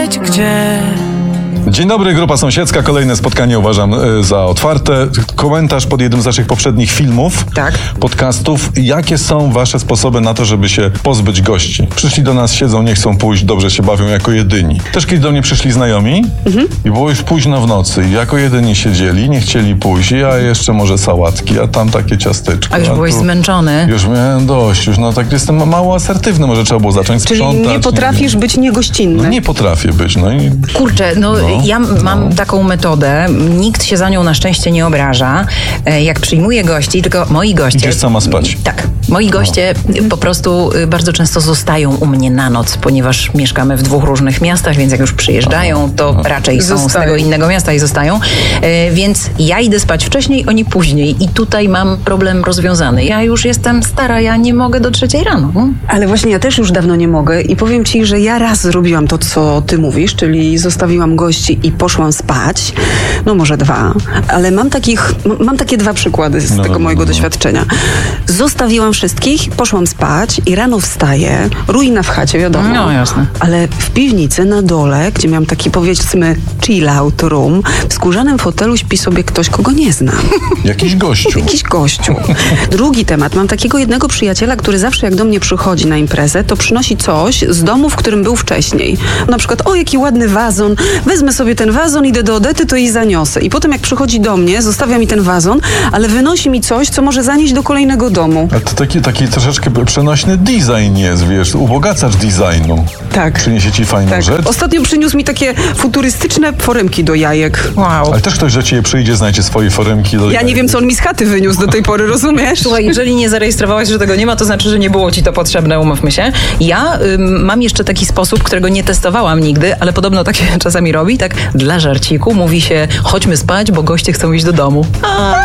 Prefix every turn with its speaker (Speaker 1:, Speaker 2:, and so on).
Speaker 1: wiedzieć gdzie.
Speaker 2: Dzień dobry, Grupa Sąsiedzka. Kolejne spotkanie uważam za otwarte. Komentarz pod jednym z naszych poprzednich filmów, podcastów. Jakie są wasze sposoby na to, żeby się pozbyć gości? Przyszli do nas, siedzą, nie chcą pójść, dobrze się bawią jako jedyni. Też kiedyś do mnie przyszli znajomi i było już późno w nocy i jako jedyni siedzieli, nie chcieli pójść. Ja jeszcze może sałatki, a tam takie ciasteczko.
Speaker 3: A już byłeś zmęczony?
Speaker 2: Już miałem dość, już tak jestem mało asertywny, może trzeba było zacząć sprzątać.
Speaker 4: Czyli nie potrafisz być niegościnny?
Speaker 2: No nie potrafię być,
Speaker 3: Kurczę, ja mam taką metodę, nikt się za nią na szczęście nie obraża. Jak przyjmuję gości, tylko moi goście...
Speaker 2: Idziesz sama spać.
Speaker 3: Tak. Moi goście po prostu bardzo często zostają u mnie na noc, ponieważ mieszkamy w 2 różnych miastach, więc jak już przyjeżdżają, to raczej są z tego innego miasta i zostają. Więc ja idę spać wcześniej, oni później i tutaj mam problem rozwiązany. Ja już jestem stara, ja nie mogę do 3 rano.
Speaker 4: Ale właśnie ja też już dawno nie mogę i powiem ci, że ja raz zrobiłam to, co ty mówisz, czyli zostawiłam gości i poszłam spać. No może 2, ale mam takie 2 przykłady z tego mojego doświadczenia. Zostawiłam wszystkich, poszłam spać i rano wstaję, ruina w chacie, wiadomo.
Speaker 3: No jasne.
Speaker 4: Ale w piwnicy na dole, gdzie miałam taki, powiedzmy, chill out room, w skórzanym fotelu śpi sobie ktoś, kogo nie znam.
Speaker 2: Jakiś gościu.
Speaker 4: Jakiś gościu. Drugi temat. Mam takiego jednego przyjaciela, który zawsze jak do mnie przychodzi na imprezę, to przynosi coś z domu, w którym był wcześniej. Na przykład, jaki ładny wazon, wezmę sobie ten wazon, idę do Odety, to jej zaniosę. I potem jak przychodzi do mnie, zostawia mi ten wazon, ale wynosi mi coś, co może zanieść do kolejnego domu.
Speaker 2: A to taki troszeczkę przenośny design jest, wiesz, ubogacacz designu.
Speaker 4: Tak.
Speaker 2: Przyniesie ci fajną rzecz.
Speaker 4: Ostatnio przyniósł mi takie futurystyczne foremki do jajek.
Speaker 3: Wow.
Speaker 2: Ale też ktoś do ciebie przyjdzie, znajdzie swoje foremki do jajek.
Speaker 4: Ja nie wiem, co on mi z chaty wyniósł do tej pory, rozumiesz?
Speaker 3: Słuchaj, jeżeli nie zarejestrowałaś, że tego nie ma, to znaczy, że nie było ci to potrzebne, umówmy się. Ja mam jeszcze taki sposób, którego nie testowałam nigdy, ale podobno tak się czasami robi, tak dla żarciku mówi się, chodźmy spać, bo goście chcą iść do domu.